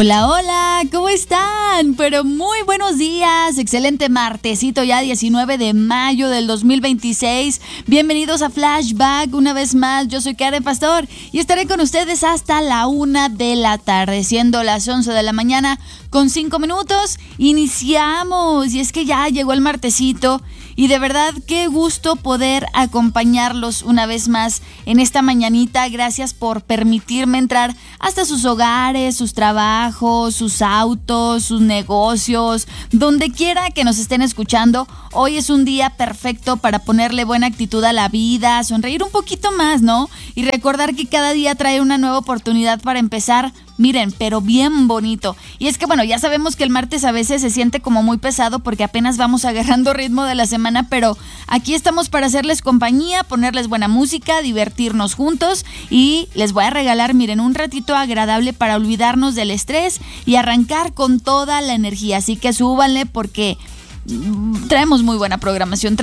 Hola, hola, ¿cómo están? Pero muy buenos días, excelente martesito ya 19 de mayo del 2026. Bienvenidos a Flashback, una vez más, yo soy Karen Pastor y estaré con ustedes hasta la 1 de la tarde, siendo las 11 de la mañana con 5 minutos. Iniciamos, y es que ya llegó el martesito y de verdad qué gusto poder acompañarlos una vez más en esta mañanita. Gracias por permitirme entrar hasta sus hogares, sus trabajos, sus autos, sus negocios, donde quiera que nos estén escuchando. Hoy es un día perfecto para ponerle buena actitud a la vida, sonreír un poquito más, ¿no? Y recordar que cada día trae una nueva oportunidad para empezar. Miren, pero bien bonito. Y es que bueno, ya sabemos que el martes a veces se siente como muy pesado porque apenas vamos agarrando ritmo de la semana, pero aquí estamos para hacerles compañía, ponerles buena música, divertirnos juntos y les voy a regalar, miren, un ratito agradable para olvidarnos del estrés y arrancar con toda la energía. Así que súbanle porque traemos buena programación,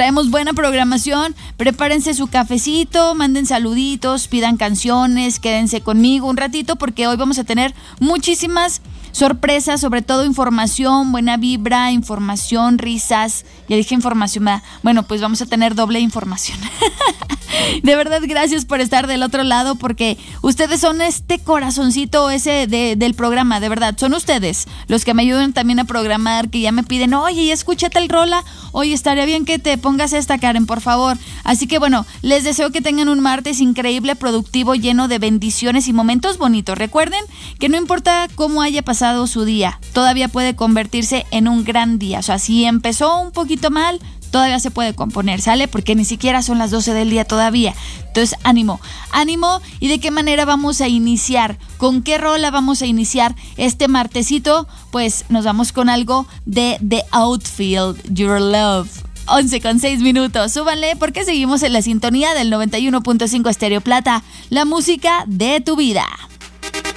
prepárense su cafecito, manden saluditos, pidan canciones, quédense conmigo un ratito porque hoy vamos a tener muchísimas sorpresas, sobre todo información, buena vibra, información, risas. Ya dije información, bueno, pues vamos a tener doble información. De verdad, gracias por estar del otro lado porque ustedes son este corazoncito ese del programa, de verdad, son ustedes los que me ayudan también a programar, que ya me piden, oye, escúchate el rola, oye, estaría bien que te pongas esta, Karen, por favor. Así que bueno, les deseo que tengan un martes increíble, productivo, lleno de bendiciones y momentos bonitos. Recuerden que no importa cómo haya pasado su día, todavía puede convertirse en un gran día. O sea, si empezó un poquito mal, todavía se puede componer, ¿sale? Porque ni siquiera son las 12 del día todavía. Entonces, ánimo. ¿Y de qué manera vamos a iniciar? ¿Con qué rola vamos a iniciar este martesito? Pues nos vamos con algo de The Outfield, Your Love. 11:06. Súbanle porque seguimos en la sintonía del 91.5 Estéreo Plata, la música de tu vida.